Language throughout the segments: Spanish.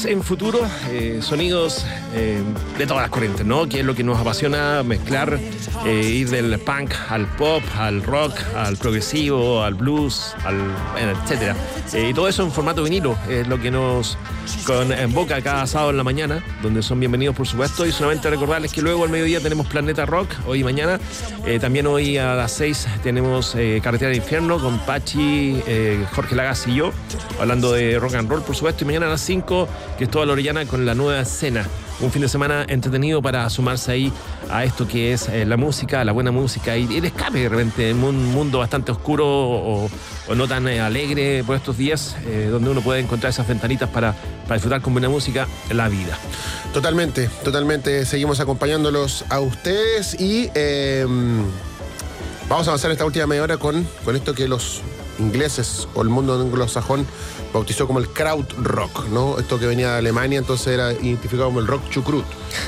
Sonidos en futuro, sonidos de todas las corrientes, ¿no? Que es lo que nos apasiona, mezclar, ir del punk al pop, al rock, al progresivo, al blues, etcétera. Y todo eso en formato vinilo, es lo que nos convoca cada sábado en la mañana, donde son bienvenidos, por supuesto. Y solamente recordarles que luego al mediodía tenemos Planeta Rock, hoy y mañana. También hoy a las 6 tenemos Carretera del Infierno con Pachi, Jorge Lagas y yo, hablando de rock and roll, por supuesto. Y mañana a las 5, que es toda la Orellana con La Nueva Escena. Un fin de semana entretenido para sumarse ahí a esto que es la música, la buena música y el escape de repente en un mundo bastante oscuro o no tan alegre por estos días, donde uno puede encontrar esas ventanitas para disfrutar con buena música la vida. Totalmente, totalmente. Seguimos acompañándolos a ustedes y vamos a avanzar esta última media hora con esto que los ingleses o el mundo anglosajón bautizó como el krautrock, ¿no? Esto que venía de Alemania, entonces era identificado como el rock chucrut.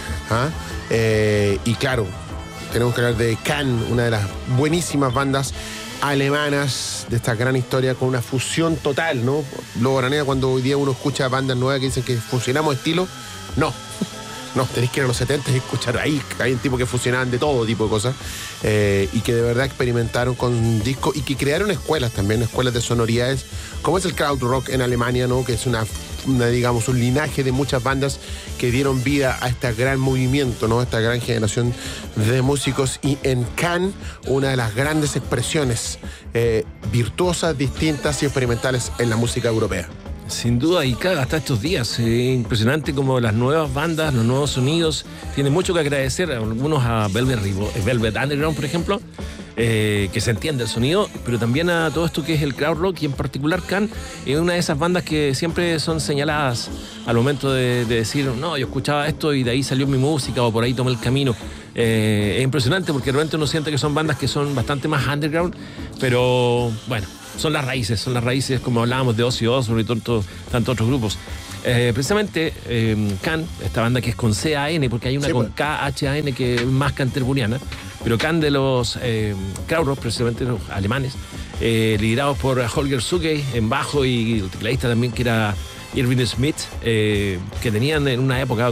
Y claro, tenemos que hablar de Can, una de las buenísimas bandas alemanas de esta gran historia con una fusión total, ¿no? Luego, Aranea, cuando hoy día uno escucha bandas nuevas que dicen que fusionamos estilo, no, tenéis que ir a los 70 y escuchar ahí. Hay un tipo que fusionaban de todo tipo de cosas y que de verdad experimentaron con discos y que crearon escuelas también, escuelas de sonoridades, como es el krautrock en Alemania, ¿no? Que es digamos, un linaje de muchas bandas que dieron vida a este gran movimiento, ¿no? Esta gran generación de músicos. Y en Can, una de las grandes expresiones virtuosas, distintas y experimentales en la música europea. Sin duda, y claro, hasta estos días, impresionante como las nuevas bandas, los nuevos sonidos, tienen mucho que agradecer, algunos a Velvet Underground, por ejemplo, que se entiende el sonido, pero también a todo esto que es el crowd rock, y en particular Can es una de esas bandas que siempre son señaladas al momento de decir, no, yo escuchaba esto y de ahí salió mi música o por ahí tomé el camino. Es impresionante porque realmente uno siente que son bandas que son bastante más underground, pero bueno, son las raíces como hablábamos de Ozzy Osbourne y tantos otros grupos. Precisamente Can, esta banda que es con C-A-N, porque hay una con K-H-A-N que es más canterburyana, pero Can de los krautrock, precisamente los alemanes, liderados por Holger Suge en bajo y el tecladista también que era Irving Smith, que tuvieron una época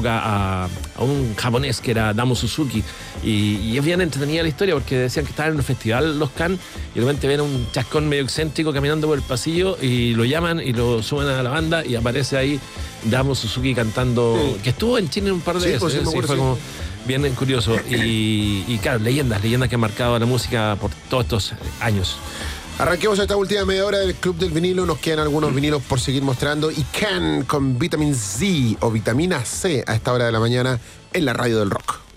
a un japonés que era Damo Suzuki, y es bien entretenida la historia porque decían que estaban en el festival los Can y de repente ven a un chascón medio excéntrico caminando por el pasillo y lo llaman y lo suben a la banda y aparece ahí Damo Suzuki cantando, que estuvo en Chile un par de veces, fue como bien curioso y claro, leyendas que han marcado a la música por todos estos años. Arranquemos esta última media hora del Club del Vinilo. Nos quedan algunos vinilos por seguir mostrando. Y Can con Vitamin Z o Vitamina C a esta hora de la mañana en la radio del rock.